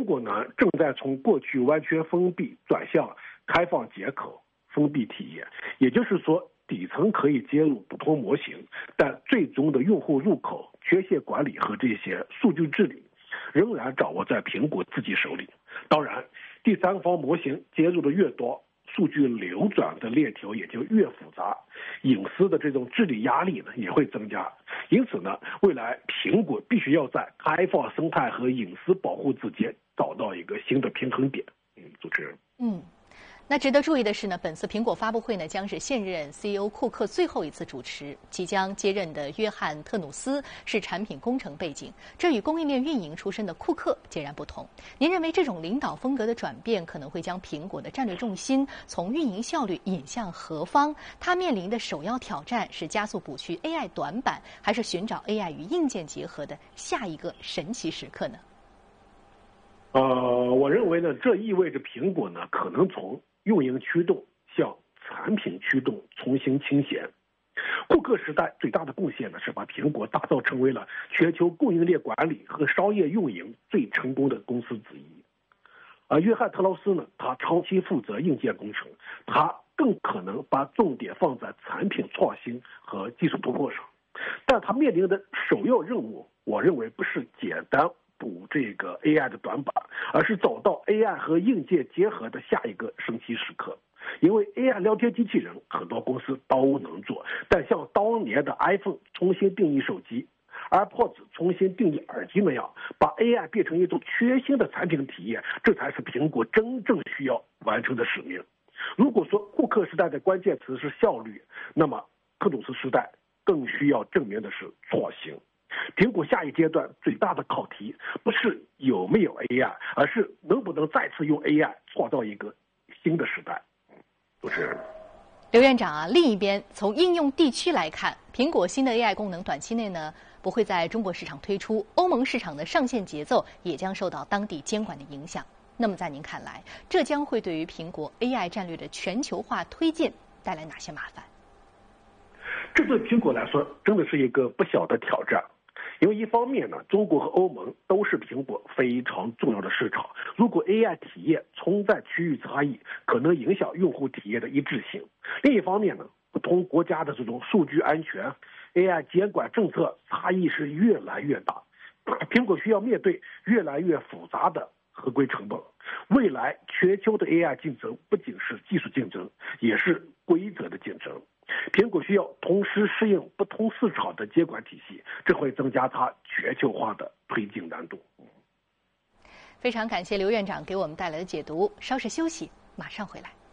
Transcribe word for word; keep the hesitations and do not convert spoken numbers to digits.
果呢正在从过去完全封闭转向开放接口、封闭体验，也就是说，底层可以接入不同模型，但最终的用户入口、缺陷管理和这些数据治理仍然掌握在苹果自己手里。当然，第三方模型接入的越多，数据流转的链条也就越复杂，隐私的这种治理压力呢也会增加。因此呢，未来苹果必须要在开放生态和隐私保护之间找到一个新的平衡点。嗯，主持人。 嗯。那值得注意的是呢，本次苹果发布会呢将是现任 C E O 库克最后一次主持，即将接任的约翰特努斯是产品工程背景，这与供应链运营出身的库克截然不同。您认为这种领导风格的转变可能会将苹果的战略重心从运营效率引向何方？它面临的首要挑战是加速补去 A I 短板，还是寻找 A I 与硬件结合的下一个神奇时刻呢？ 呃，我认为呢，这意味着苹果呢可能从运营驱动向产品驱动重新倾斜。库克时代最大的贡献呢，是把苹果打造成为了全球供应链管理和商业运营最成功的公司之一。而约翰特劳斯呢，他长期负责硬件工程，他更可能把重点放在产品创新和技术突破上。但他面临的首要任务，我认为不是简单补这个 A I 的短板，而是找到 A I 和硬件结合的下一个神奇时刻。因为 A I 聊天机器人很多公司都能做，但像当年的 iPhone 重新定义手机、AirPods 重新定义耳机那样，把 A I 变成一种全新的产品体验，这才是苹果真正需要完成的使命。如果说库克时代的关键词是效率，那么特鲁斯时代更需要证明的是创新。苹果下一阶段最大的考题不是有没有 A I， 而是能不能再次用 A I 创造一个新的时代。主持人。 刘院长啊，另一边从应用地区来看，苹果新的 A I 功能短期内呢不会在中国市场推出，欧盟市场的上线节奏也将受到当地监管的影响。那么在您看来，这将会对于苹果 A I 战略的全球化推进带来哪些麻烦？ 这对苹果来说真的是一个不小的挑战。因为一方面呢，中国和欧盟都是苹果非常重要的市场，如果 A I 体验存在区域差异，可能影响用户体验的一致性。另一方面呢，不同国家的这种数据安全、A I 监管政策差异是越来越大，苹果需要面对越来越复杂的合规成本。未来全球的 A I 竞争不仅是技术竞争，也是规则的竞争。苹果需要同时适应不同市场的监管体系，这会增加它全球化的推进难度。 非常感谢刘院长给我们带来的解读，稍事休息，马上回来。